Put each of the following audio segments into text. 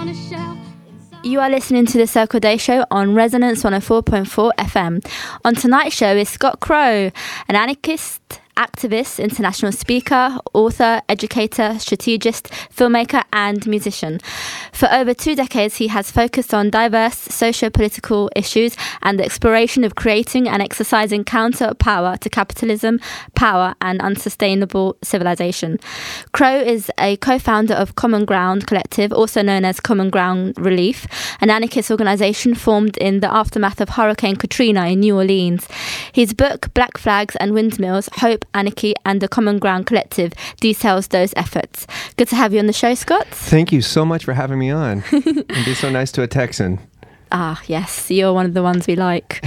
You are listening to the Circle Day Show on Resonance 104.4 FM. On tonight's show is Scott Crow, an anarchist, activist, international speaker, author, educator, strategist, filmmaker and musician. For over 2 decades, he has focused on diverse socio-political issues and the exploration of creating and exercising counter-power to capitalism, power and unsustainable civilization. Crow is a co-founder of Common Ground Collective, also known as Common Ground Relief, an anarchist organisation formed in the aftermath of Hurricane Katrina in New Orleans. His book, Black Flags and Windmills, Hope, Anarchy and the Common Ground Collective details those efforts. Good to have you on the show, Scott. Thank you so much for having me on. And be so nice to a Texan. Ah, yes, you're one of the ones we like.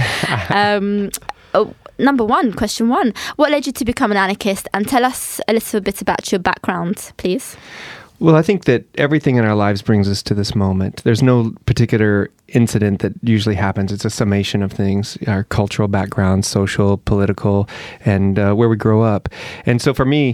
Question one. What led you to become an anarchist? And tell us a little bit about your background, please. Well, I think that everything in our lives brings us to this moment. There's no particular incident that usually happens. It's a summation of things, our cultural background, social, political, and where we grow up. And so for me,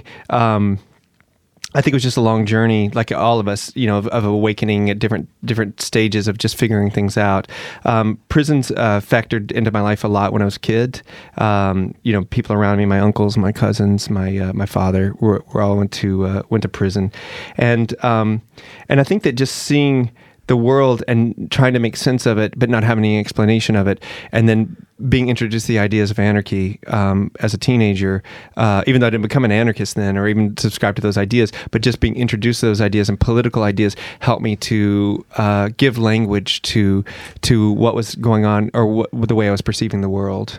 I think it was just a long journey, like all of us, of awakening at different stages of just figuring things out. Prisons factored into my life a lot when I was a kid. People around me, my uncles, my cousins, my father, were all went to prison, and I think that just seeing the world and trying to make sense of it, but not having any explanation of it, and then being introduced to the ideas of anarchy as a teenager, even though I didn't become an anarchist then or even subscribe to those ideas, but just being introduced to those ideas and political ideas helped me to give language to what was going on or the way I was perceiving the world.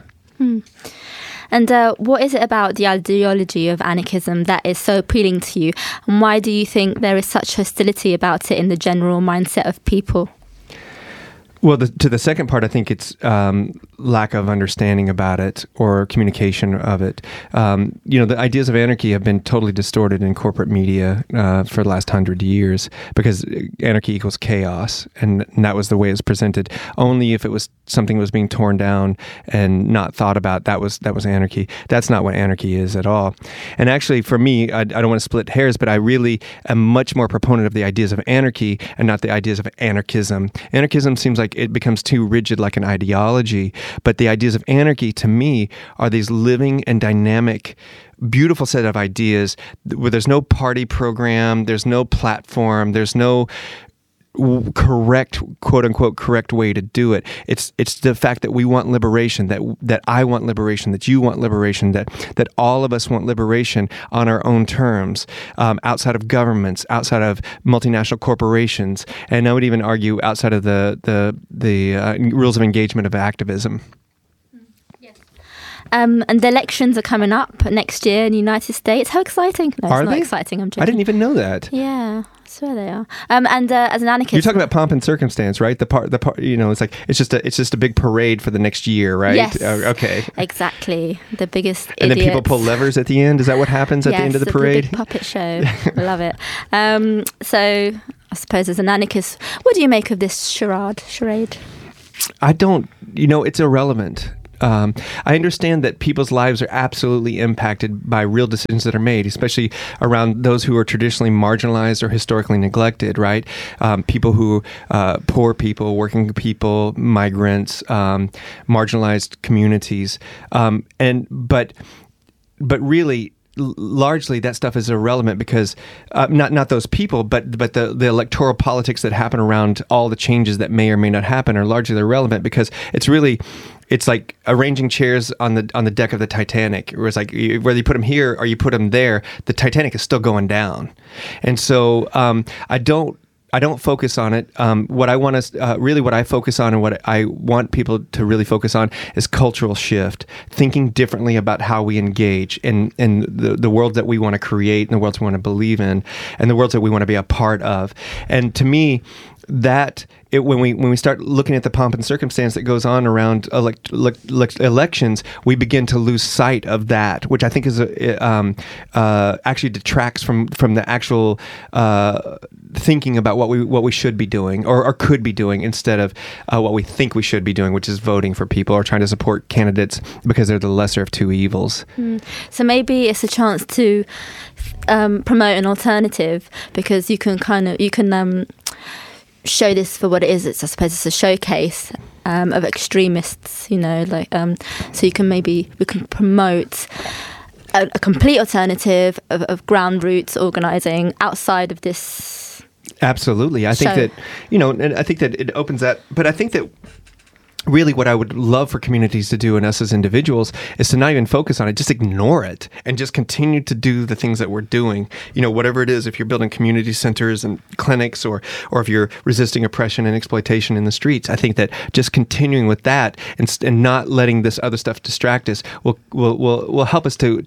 And what is it about the ideology of anarchism that is so appealing to you? And why do you think there is such hostility about it in the general mindset of people? Well, to the second part, I think it's lack of understanding about it or communication of it. The ideas of anarchy have been totally distorted in corporate media for the last 100 years because anarchy equals chaos, and that was the way it was presented. Only if it was something was being torn down and not thought about, that was anarchy. That's not what anarchy is at all. And actually, for me, I don't want to split hairs, but I really am much more proponent of the ideas of anarchy and not the ideas of anarchism. Anarchism seems like it becomes too rigid, like an ideology. But the ideas of anarchy, to me, are these living and dynamic, beautiful set of ideas where there's no party program, there's no platform, there's no correct, quote unquote, correct way to do it. It's the fact that we want liberation, that I want liberation, that you want liberation, that all of us want liberation on our own terms, outside of governments, outside of multinational corporations, and I would even argue outside of the rules of engagement of activism. And the elections are coming up next year in the United States. How exciting! No, are it's not they? Exciting. I'm joking. I didn't even know that. Yeah, I swear they are. And as an anarchist, you're talking about pomp and circumstance, right? The part. It's just a big parade for the next year, right? Yes. Okay. Exactly. The biggest. And idiots. then people pull levers at the end. Is that what happens at the end of the parade? Yes, the big puppet show. I love it. So I suppose as an anarchist, what do you make of this charade? I don't. It's irrelevant. I understand that people's lives are absolutely impacted by real decisions that are made, especially around those who are traditionally marginalized or historically neglected, right? People who, poor people, working people, migrants, marginalized communities. But really, largely that stuff is irrelevant because not those people, but the electoral politics that happen around all the changes that may or may not happen are largely irrelevant because it's like arranging chairs on the deck of the Titanic. Where it's like whether you put them here or you put them there, the Titanic is still going down. And so I don't focus on it. What I focus on and what I want people to really focus on is cultural shift, thinking differently about how we engage in the world that we want to create, and the worlds we want to believe in, and the worlds that we want to be a part of. And to me, when we start looking at the pomp and circumstance that goes on around elections, we begin to lose sight of that, which I think is actually detracts from the actual thinking about what we should be doing or could be doing instead of what we think we should be doing, which is voting for people or trying to support candidates because they're the lesser of two evils. So maybe it's a chance to promote an alternative because you can show this for what it is. I suppose it's a showcase of extremists, you know, like so we can promote a complete alternative of ground roots organising outside of this. Absolutely. I think that, you know, and I think that it opens that, but I think that really what I would love for communities to do and us as individuals is to not even focus on it, just ignore it and just continue to do the things that we're doing. You know, whatever it is, if you're building community centers and clinics or if you're resisting oppression and exploitation in the streets, I think that just continuing with that and not letting this other stuff distract us will help us to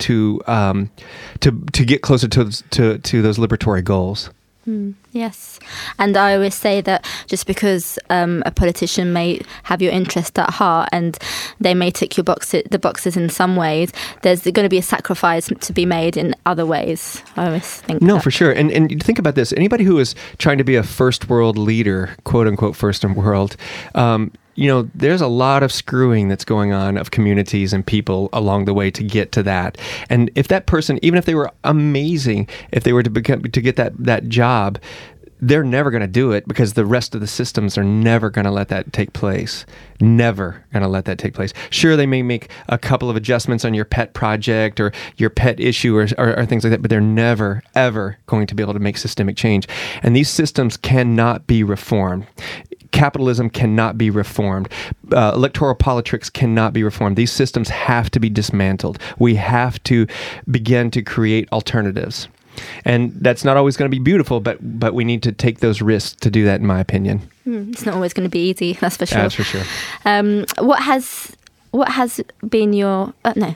get closer to those liberatory goals. Yes. And I always say that just because a politician may have your interest at heart and they may tick the boxes in some ways, there's going to be a sacrifice to be made in other ways. I always think No, for sure. And think about this. Anybody who is trying to be a first world leader, quote unquote first world, you know, there's a lot of screwing that's going on of communities and people along the way to get to that. And if that person, even if they were amazing, if they were to get that job, they're never going to do it because the rest of the systems are never going to let that take place. Never going to let that take place. Sure, they may make a couple of adjustments on your pet project or your pet issue or things like that, but they're never, ever going to be able to make systemic change. And these systems cannot be reformed. Capitalism cannot be reformed. Electoral politics cannot be reformed. These systems have to be dismantled. We have to begin to create alternatives. And that's not always going to be beautiful, but we need to take those risks to do that, in my opinion. It's not always going to be easy, that's for sure. That's for sure. What has been your...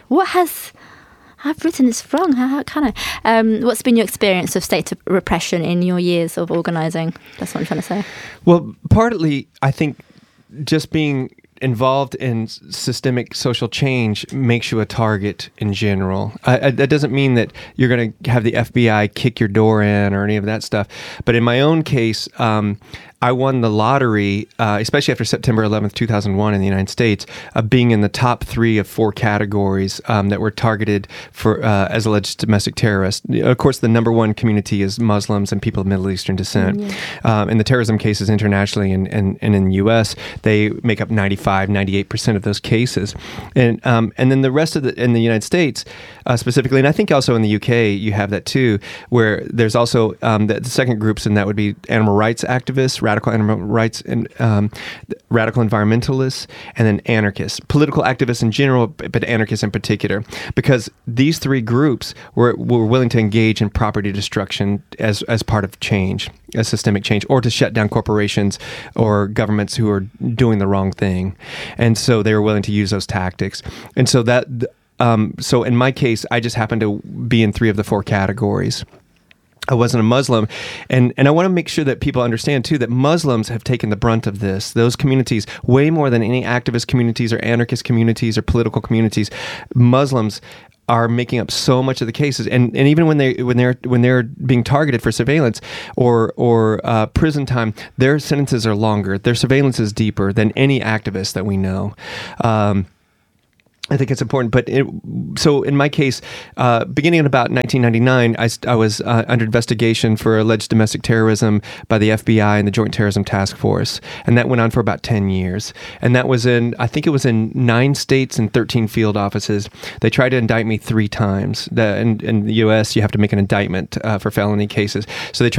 I've written this wrong. How can I? What's been your experience of state repression in your years of organising? That's what I'm trying to say. Well, partly, I think just being involved in systemic social change makes you a target in general. That doesn't mean that you're going to have the FBI kick your door in or any of that stuff. But in my own case, I won the lottery, especially after September 11th, 2001 in the United States, of being in the top 3 of 4 categories that were targeted for as alleged domestic terrorists. Of course, the number one community is Muslims and people of Middle Eastern descent. In the terrorism cases internationally and in the U.S., they make up 98% of those cases. And then the rest of in the United States, specifically, and I think also in the UK, you have that too, where there's also the second groups, and that would be animal rights activists, radical animal rights, and radical environmentalists, and then anarchists, political activists in general, but anarchists in particular, because these 3 groups were willing to engage in property destruction as part of change, as systemic change, or to shut down corporations or governments who are doing the wrong thing, and so they were willing to use those tactics, and so that. So in my case, I just happened to be in 3 of the 4 categories. I wasn't a Muslim. And I want to make sure that people understand, too, that Muslims have taken the brunt of this. Those communities, way more than any activist communities or anarchist communities or political communities, Muslims are making up so much of the cases, and even when they're being targeted for surveillance or prison time, their sentences are longer. Their surveillance is deeper than any activist that we know. I think it's important, but so in my case, beginning in about 1999, I was under investigation for alleged domestic terrorism by the FBI and the Joint Terrorism Task Force, and that went on for about 10 years. And that was I think it was in 9 states and 13 field offices. They tried to indict me 3 times. In the U.S., you have to make an indictment for felony cases. So they tried